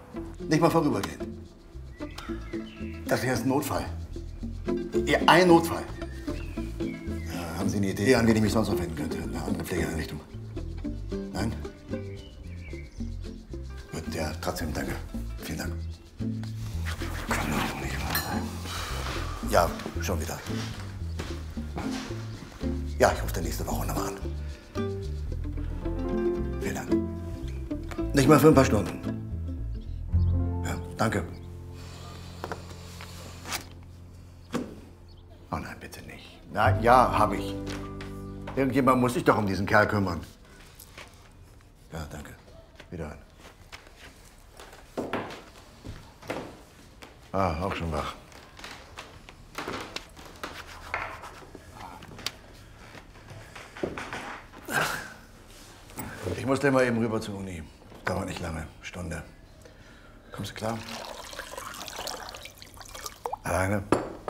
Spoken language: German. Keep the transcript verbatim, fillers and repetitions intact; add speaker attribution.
Speaker 1: Nicht mal vorübergehend. Das hier ist ein Notfall. Ja, ein Notfall. Ja, haben Sie eine Idee, an wen ich mich sonst noch wenden könnte? Eine andere Pflegeeinrichtung? Nein? Gut, ja, trotzdem danke. Vielen Dank. Kann doch nicht wahr sein. Ja, schon wieder. Ja, ich rufe dann nächste Woche nochmal an. Vielen Dank. Nicht mal für ein paar Stunden. Ja, danke. Oh nein, bitte nicht. Na ja, habe ich. Irgendjemand muss sich doch um diesen Kerl kümmern. Ja, danke. Wiederhören. Ah, auch schon wach. Ich muss gleich mal eben rüber zur Uni. Dauert nicht lange. Stunde. Kommst du klar? Alleine?